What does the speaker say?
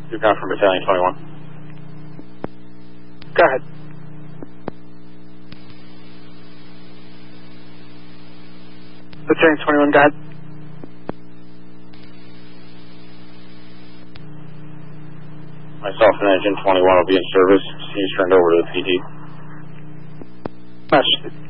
Yukon from Battalion 21. Go ahead. Battalion 21, go ahead. Myself and Engine 21 will be in service. He's turned over to the PD. Match.